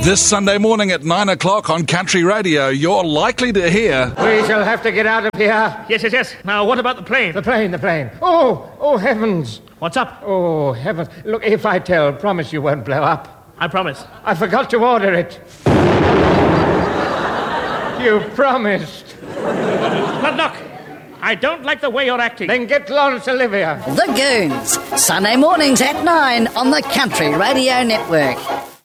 This Sunday morning at 9 o'clock on Country Radio, you're likely to hear... We shall have to get out of here. Yes. Now, what about the plane? The plane. Oh, heavens. What's up? Oh, heavens. Look, if I tell, promise you won't blow up. I promise. I forgot to order it. You promised. Look, I don't like the way you're acting. Then get Laurence Olivier. The Goons, Sunday mornings at 9 on the Country Radio Network.